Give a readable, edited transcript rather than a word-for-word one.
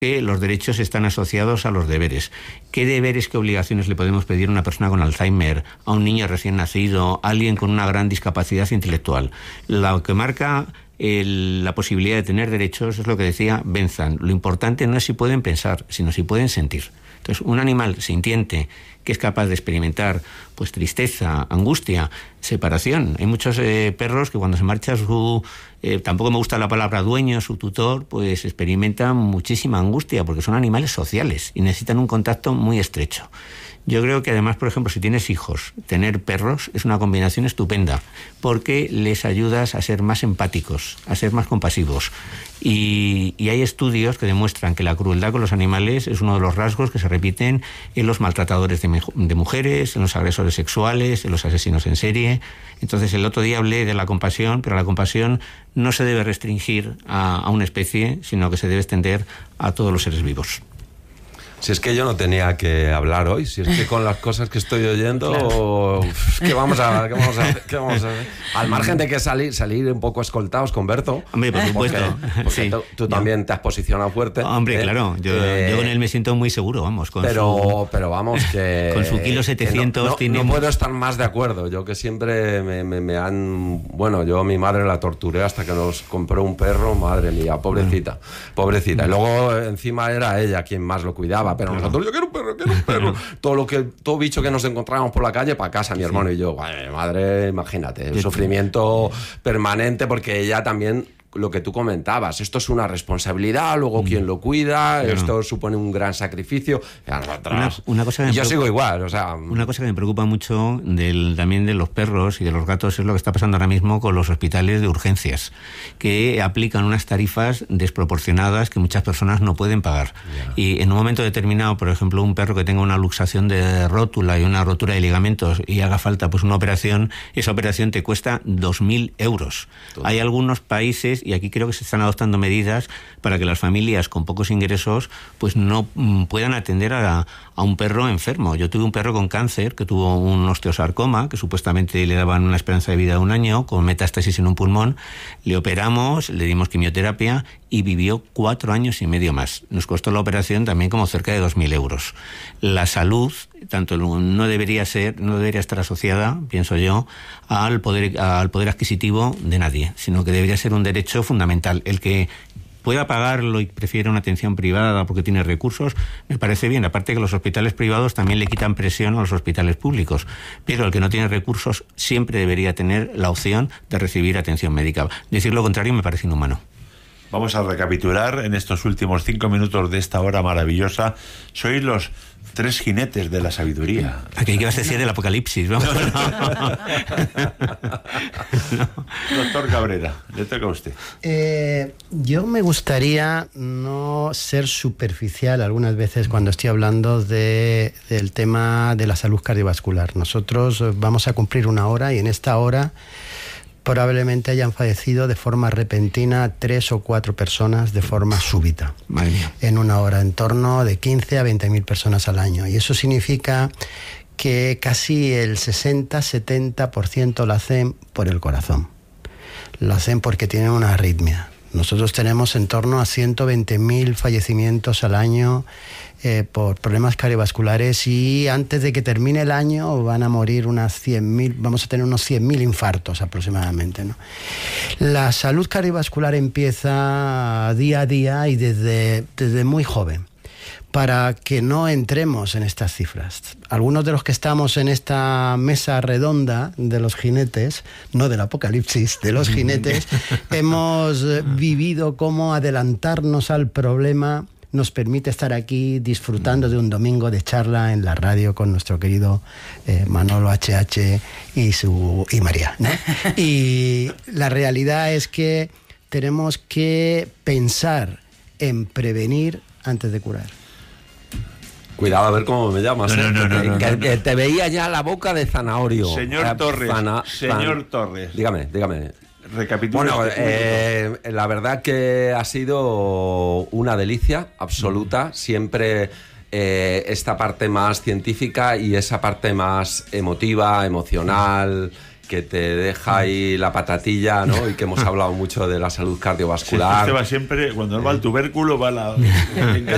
que los derechos están asociados a los deberes. ¿Qué deberes, qué obligaciones le podemos pedir a una persona con Alzheimer, a un niño recién nacido, a alguien con una gran discapacidad intelectual? Lo que marca la posibilidad de tener derechos es lo que decía Benzan. Lo importante no es si pueden pensar, sino si pueden sentir. Entonces, un animal sintiente que es capaz de experimentar pues tristeza, angustia, separación. Hay muchos perros que cuando se marcha su... tampoco me gusta la palabra dueño, su tutor, pues experimentan muchísima angustia porque son animales sociales y necesitan un contacto muy estrecho. Yo creo que además, por ejemplo, si tienes hijos, tener perros es una combinación estupenda porque les ayudas a ser más empáticos, a ser más compasivos. Y hay estudios que demuestran que la crueldad con los animales es uno de los rasgos que se repiten en los maltratadores de mujeres, en los agresores sexuales, en los asesinos en serie. Entonces, el otro día hablé de la compasión, pero la compasión no se debe restringir a una especie, sino que se debe extender a todos los seres vivos. Si es que yo no tenía que hablar hoy, si es que con las cosas que estoy oyendo, claro. ¿Qué vamos a hacer? Al margen de que salir un poco escoltados con Berto. Hombre, por supuesto. Porque sí. tú también te has posicionado fuerte. Hombre, claro, yo con él me siento muy seguro, vamos. Pero vamos, que... Con su kilo 700 no puedo estar más de acuerdo. Yo que siempre me han... Bueno, yo a mi madre la torturé hasta que nos compró un perro, madre mía, pobrecita. Y luego encima era ella quien más lo cuidaba. Pero nosotros, yo quiero un perro. Todo bicho que nos encontrábamos por la calle, para casa, mi hermano y yo. Madre, imagínate, el sufrimiento permanente, porque ella también... Lo que tú comentabas, esto es una responsabilidad, luego quién lo cuida, esto supone un gran sacrificio. Una cosa que yo sigo igual, o sea... Una cosa que me preocupa mucho también de los perros y de los gatos es lo que está pasando ahora mismo con los hospitales de urgencias, que aplican unas tarifas desproporcionadas que muchas personas no pueden pagar. Y en un momento determinado, por ejemplo, un perro que tenga una luxación de rótula y una rotura de ligamentos y haga falta pues una operación, esa operación te cuesta 2.000 euros. Hay algunos países, y aquí creo que se están adoptando medidas para que las familias con pocos ingresos pues no puedan atender a un perro enfermo. Yo tuve un perro con cáncer que tuvo un osteosarcoma, que supuestamente le daban una esperanza de vida de 1 año, con metástasis en un pulmón. Le operamos, le dimos quimioterapia y vivió 4 años y medio más. Nos costó la operación también como cerca de 2.000 euros. La salud, tanto no debería estar asociada, pienso yo, al poder adquisitivo de nadie, sino que debería ser un derecho fundamental. El que pueda pagarlo y prefiere una atención privada porque tiene recursos, me parece bien. Aparte que los hospitales privados también le quitan presión a los hospitales públicos. Pero el que no tiene recursos siempre debería tener la opción de recibir atención médica. Decir lo contrario me parece inhumano. Vamos a recapitular en estos últimos 5 minutos de esta hora maravillosa. Sois los 3 jinetes de la sabiduría. Aquí ibas a decir del apocalipsis, ¿no? Doctor Cabrera, le toca a usted. Yo me gustaría no ser superficial algunas veces cuando estoy hablando del tema de la salud cardiovascular. Nosotros vamos a cumplir 1 hora y en esta hora probablemente hayan fallecido de forma repentina 3 o 4 personas de forma súbita. Madre mía. En 1 hora, en torno de 15 a 20.000 personas al año. Y eso significa que casi el 60-70% lo hacen por el corazón. Lo hacen porque tienen una arritmia. Nosotros tenemos en torno a 120.000 fallecimientos al año por problemas cardiovasculares y antes de que termine el año van a morir unas 100.000, vamos a tener unos 100.000 infartos aproximadamente, ¿no? La salud cardiovascular empieza día a día y desde muy joven, para que no entremos en estas cifras. Algunos de los que estamos en esta mesa redonda de los jinetes, no del apocalipsis, de los jinetes, hemos vivido cómo adelantarnos al problema nos permite estar aquí disfrutando de un domingo de charla en la radio con nuestro querido Manolo HH y María, ¿no? Y la realidad es que tenemos que pensar en prevenir antes de curar. Cuidado a ver cómo me llamas. No. Te veía ya la boca de zanahorio. Señor Torres. Señor Torres. Dígame. Recapitula. Bueno, la verdad que ha sido una delicia absoluta. Siempre esta parte más científica y esa parte más emotiva, emocional, que te deja ahí la patatilla, ¿no? Y que hemos hablado mucho de la salud cardiovascular. Sí, usted va siempre, cuando va el tubérculo, va la...